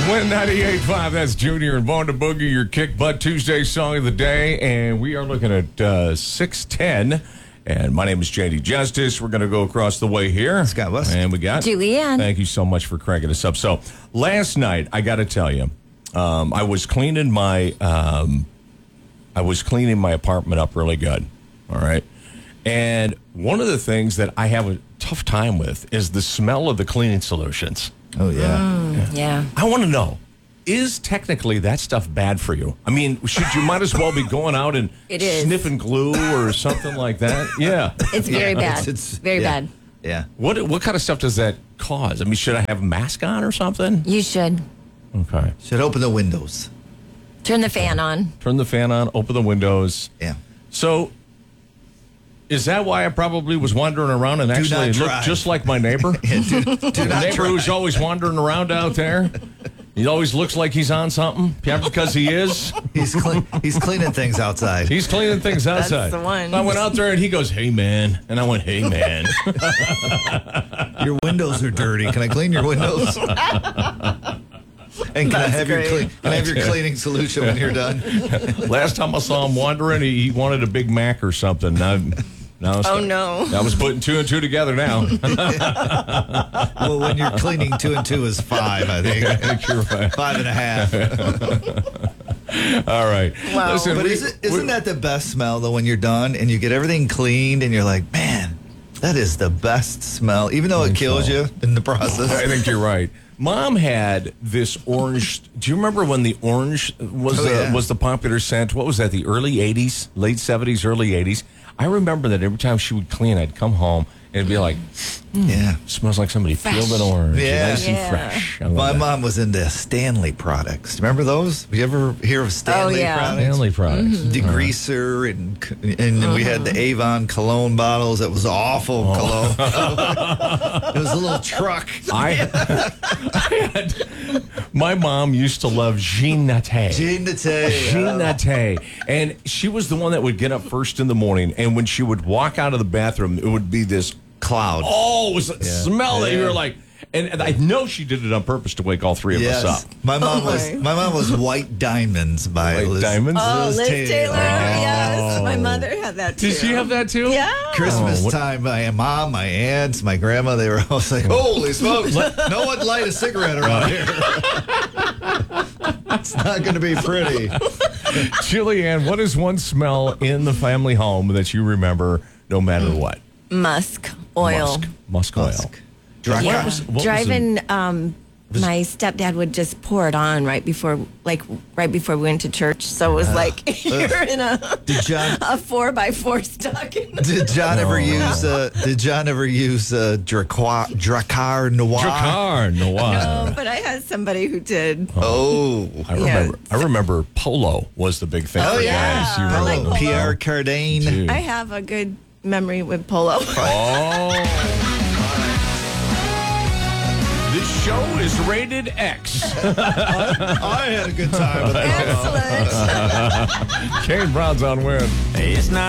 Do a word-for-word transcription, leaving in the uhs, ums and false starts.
Win ninety-eight point five. That's Junior and Born to Boogie, your Kick Butt Tuesday song of the day. And we are looking at uh, six ten. And my name is J D Justice. We're going to go across the way here. Scott West. And we got Julianne. Thank you so much for cranking us up. So last night, I got to tell you, um, I was cleaning my um, I was cleaning my apartment up really good. All right. And one of the things that I have a tough time with is the smell of the cleaning solutions. Oh, yeah. Mm, yeah. I want to know, is technically that stuff bad for you? I mean, should you might as well be going out and It is. sniffing glue or something like that? Yeah. It's very Yeah, bad. it's- it's- very yeah. bad. Yeah. What what kind of stuff does that cause? I mean, should I have a mask on or something? You should Okay. Should open the windows. turn the fan on. Turn the fan on, open the windows. Yeah. So, is that why I probably was wandering around and actually not looked drive. just like my neighbor? Yeah, do, do The not neighbor try. who's always wandering around out there. He always looks like he's on something. Yeah, because he is. He's, clean, he's cleaning things outside. He's cleaning things outside. the one. I went out there and he goes, "Hey man," and I went, "Hey man." Your windows are dirty. Can I clean your windows? And can I That's have your great. clean, can I have your cleaning solution when you're done? Last time I saw him wandering, he, he wanted a Big Mac or something. Now, now Oh, no. I was putting two and two together now. Well, when you're cleaning, two and two is five, I think. I think you're right. Five and a half. All right. Wow. Listen, But we- is it, isn't we- that the best smell, though, when you're done and you get everything cleaned and you're like, man, that is the best smell, even though it kills so. you in the process? I think you're right. Mom had this orange. Do you remember when the orange was Oh, the yeah. was the popular scent? What was that? The early eighties, late seventies, early eighties. I remember that every time she would clean, I'd come home and it'd be like, Yeah. smells like somebody peeled an orange, Yeah. nice Yeah. and fresh. I love My that. mom was into Stanley products. Remember those? You ever hear of Stanley yeah. products? Stanley products. Degreaser and and we had the Avon cologne bottles. It was awful cologne. It was a little truck. I, I had, my mom used to love Jean Naté. Jean Naté. Jean Naté. And she was the one that would get up first in the morning, and when she would walk out of the bathroom, it would be this Cloud. oh, it was a smell that you Yeah. were like, and, and I know she did it on purpose to wake all three of Yes. us up. My mom Oh, was my. my mom was White Diamonds by White Liz, Diamonds? Oh, Liz Liz Taylor. Taylor. Yes. Oh. My mother had that too. Did she have that too? Yeah. Christmas Oh, what- time, my mom, my aunts, my grandma, they were all like, holy smokes, no one light a cigarette around here. It's not going to be pretty. Julianne, what is one smell in the family home that you remember no matter what? Musk oil. Musk. Musk oil. Musk. What Yeah. was- what was Driving, um, my stepdad would just pour it on right before, like, right before we went to church. So it was like you're in a Did John a four by four stuck in. did John ever No. use uh, did John ever use uh, Dracar, Dracar Noir? Dracar Noir. No, but I had somebody who did. Oh. I remember. I remember Polo was the big thing Oh, for yeah. guys. You I remember? like Polo. Pierre Cardin. Dude. I have a good memory with Polo. Oh. This show is rated X. I had a good time with that. Excellent. Kane Brown's on win. It's not